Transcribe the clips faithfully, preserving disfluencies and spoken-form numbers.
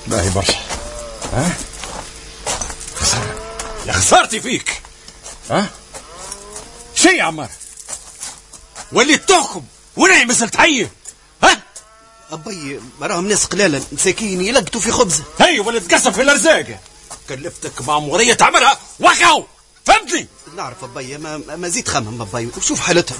باهي برشا. ها خسارة يا خسارتي فيك. ها شي يا عمار وليت تحكم وانا مازلت حي. ها أبي راهم ناس قلالة مساكين يلقطوا في خبزة. هي ولا تقسم في الأرزاق. كلفتك مأمورية تعملها وقعوا. فهمتني؟ نعرف أبي ما, ما زيد خمم أبي وشوف حالتها.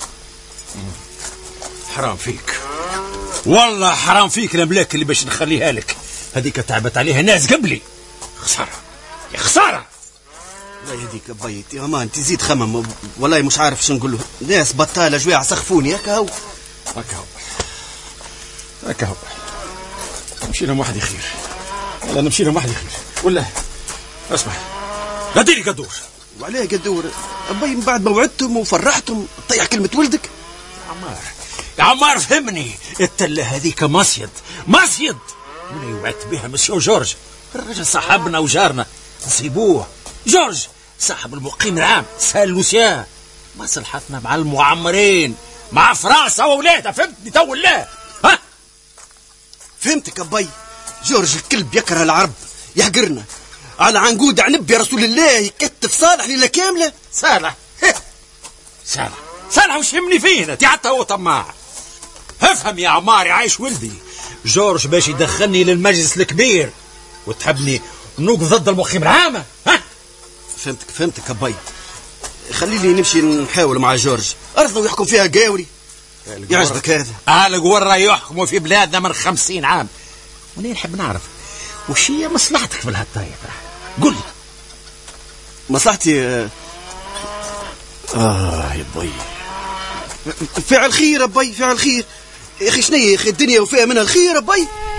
حرام فيك والله حرام فيك الأملاك اللي باش نخليها لك هذيك تعبت عليها ناس قبلي. خسارة يا خسارة. لا يهديك أبي ما أنت زيد خمم والله مش عارف شو نقول له. ناس بطالة جواع سخفوني هكا هو هكا هو هكا هو. نمشي لهم واحد خير. لا نمشي لهم واحد خير ولا اسمع لا ديري قدور. وعليه قدور أبي من بعد ما وعدتهم وفرحتهم طيح كلمة ولدك. يا عمار يا عمار فهمني التلة هذيك مصيد مصيد من وعدت بها مسيو جورج الرجل صاحبنا وجارنا نسيبوه. جورج صاحب المقيم العام سال لوسيان مصلحتنا مع المعمرين مع فرنسا وولادها. فهمتني تو لا؟ ها فهمتك أبي. جورج الكلب يكره العرب يحقرنا على عنقود عنب يا رسول الله يكتف صالح ليلة كاملة. صالح صالح صالح وش يهمني فيه انت حتى هو طماع. افهم يا عماري عايش ولدي جورج باش يدخلني للمجلس الكبير وتحبني نوقف ضد المقيم العام. ها فهمتك فهمتك أبي. خليني نمشي نحاول مع جورج أرضه يحكم فيها قاوري. يعجبك هذا؟ قال قورة يحكموا في بلادنا من خمسين عام. وانا نحب نعرف وش هي مصلحتك في الهطاية. قل لي. مصلحتي آه يا بي فعل خير أبي فعل خير يا أخي. شنو يا أخي الدنيا وفيها منها الخير أبي.